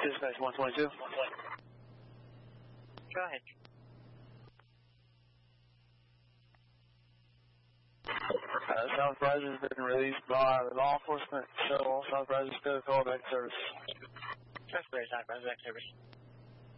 Dispatch 122. Go ahead. South Rise has been released by law enforcement, so all South Rise is go call back service. South Rise back service.